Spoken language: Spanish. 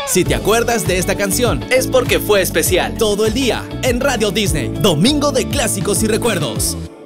Si te acuerdas de esta canción, es porque fue especial. Todo el día en Radio Disney, domingo de clásicos y recuerdos.